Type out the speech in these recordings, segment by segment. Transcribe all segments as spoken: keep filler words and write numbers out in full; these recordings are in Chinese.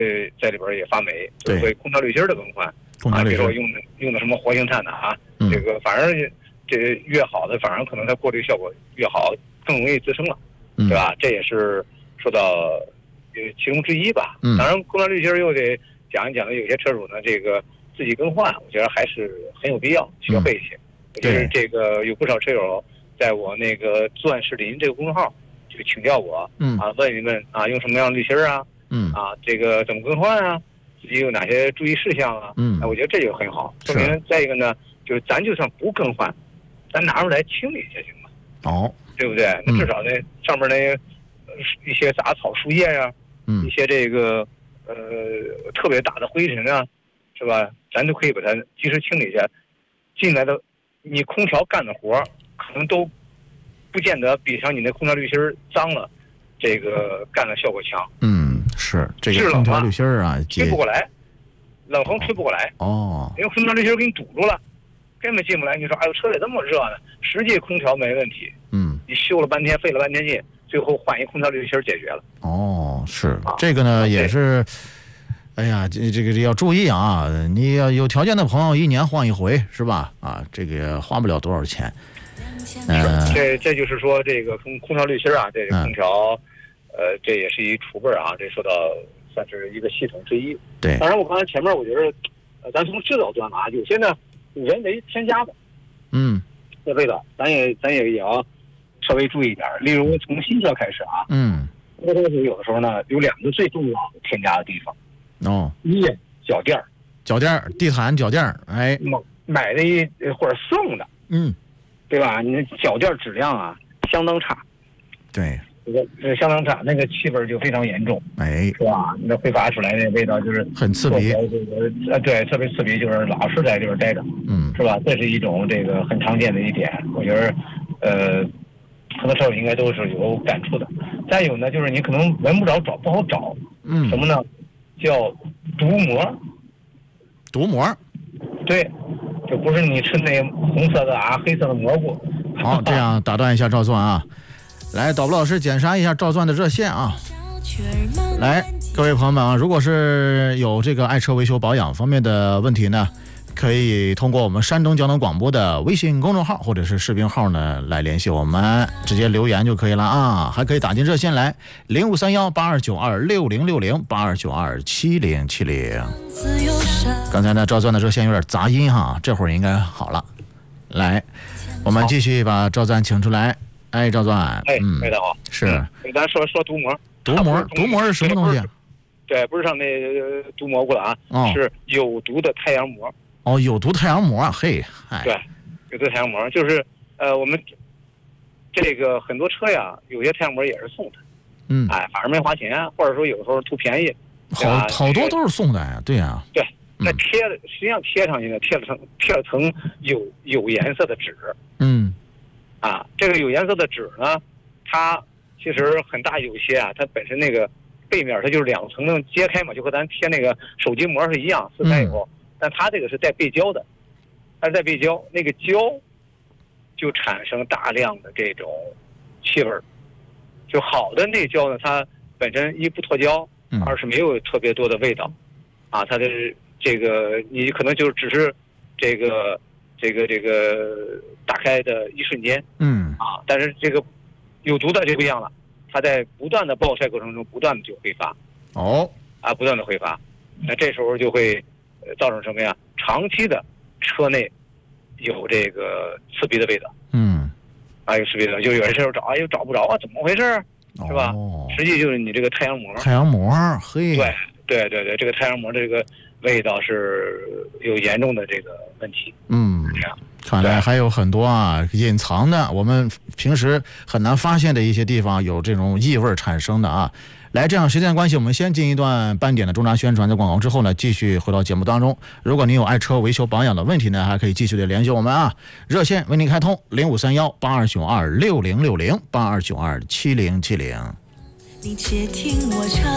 呃，在里边也发霉，就是会空调滤芯的更换。啊，比如说用的用的什么活性炭的啊，嗯、这个反而这越好的，反而可能它过滤效果越好，更容易滋生了，嗯、对吧？这也是说到呃其中之一吧。嗯、当然，空调滤芯又得讲一讲的，有些车主呢，这个自己更换，我觉得还是很有必要，需要备一些。嗯、就是这个有不少车友在我那个钻石林这个公众号就请教我，嗯啊，问一问啊，用什么样的滤芯啊，嗯啊，这个怎么更换啊？自己有哪些注意事项啊？嗯，我觉得这就很好。说明再一个呢，就是咱就算不更换，咱拿出来清理一下行吗？ 哦， 对不对？那至少那上面那一些杂草、树叶呀、啊，嗯，一些这个呃特别大的灰尘啊，是吧？咱就可以把它及时清理一下。进来的你空调干的活可能都不见得比上你那空调滤芯脏了，这个干的效果强。嗯。 是这个空调滤芯啊， 吹不过来，冷风吹不过来哦，因为空调滤芯给你堵住了，根本进不来。你说哎呦，车里这么热呢？实际空调没问题，嗯，你修了半天，费了半天劲，最后换一空调滤芯解决了。 哦，是、啊、这个呢，也是，哎呀，这这个要注意啊！你要有条件的朋友，一年换一回是吧？啊，这个也花不了多少钱。 嗯、呃，这这就是说，这个空空调滤芯啊，这个空调。嗯呃，这也是一储备啊，这说到算是一个系统之一。 对， 当然我刚才前面我觉得，呃，咱从制造端啊，有些呢人为添加的，嗯，这味道，咱也咱也也要稍微注意一点。例如从新车开始啊，嗯，这东西有的时候呢有两个最重要的添加的地方。哦，一脚垫儿， 脚垫儿、地毯、脚垫儿，哎， 买的一或者送的，嗯，对吧？你脚垫质量啊相当差。 对。 这个相当差，那个气味就非常严重，哎，是吧？那挥发出来的味道就是很刺鼻， 呃，对，特别刺鼻，就是老是在这边待着，嗯，是吧？这是一种这个很常见的一点，我觉得，呃，很多车友应该都是有感触的。再有呢，就是你可能闻不着，找不好找，嗯，什么呢？叫毒膜， 毒膜， 对，就不是你吃那红色的啊、黑色的蘑菇。 好，这样打断一下赵钻啊。来，导播老师检查一下赵钻的热线啊！来，各位朋友们啊，如果是有这个爱车维修保养方面的问题呢，可以通过我们山东交通广播的微信公众号或者是视频号呢来联系我们，直接留言就可以了啊！还可以打进热线来零五三幺八二九二六零六零八二九二七零七零。刚才呢，赵钻的热线有点杂音哈，这会儿应该好了。来，我们继续把赵钻请出来。哎，赵钻， 哎，嗯，大家好， 是， 给咱说说毒膜， 毒膜，毒膜是什么东西？ 对，不是上那毒蘑菇了啊，哦、是有毒的太阳膜。 哦，有毒太阳膜，嘿，哎， 对，有毒太阳膜就是呃，我们这个很多车呀，有些太阳膜也是送的，嗯，哎，反正没花钱，或者说有时候图便宜， 好好多都是送的呀，对呀、啊， 对，那贴的、嗯、实际上贴上去呢，贴了层贴了层有有颜色的纸，嗯。啊，这个有颜色的纸呢，它其实很大有些啊，它本身那个背面它就是两层能揭开嘛，就和咱贴那个手机膜是一样，撕开以后，嗯、但它这个是带背胶的，它是带背胶，那个胶就产生大量的这种气味儿。就好的那胶呢，它本身一不脱胶，二是没有特别多的味道，啊，它的这个你可能就只是这个。这个这个打开的一瞬间，嗯啊，但是这个有毒的就不一样了，它在不断的暴晒过程中，不断的就挥发，哦，啊，不断的挥发，那这时候就会呃造成什么呀？长期的车内有这个刺鼻的味道，嗯，啊，有刺鼻的，就有人车找，哎呦找不着啊，怎么回事？是吧？哦，实际就是你这个太阳膜， 太阳膜，嘿， 对对对对，这个太阳膜的这个味道是有严重的这个问题，嗯。 看来还有很多啊隐藏的，我们平时很难发现的一些地方有这种异味产生的啊。来，这样时间关系，我们先进一段半点的中插宣传，在广告之后呢，继续回到节目当中。如果您有爱车维修保养的问题呢，还可以继续的联系我们啊，热线为您开通零五三幺八二九二六零六零八二九二七零七零。你且听我唱。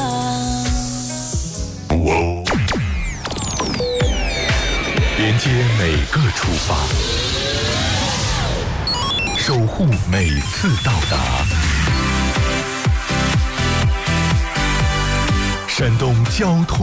连接每个出发，守护每次到达， 山东交通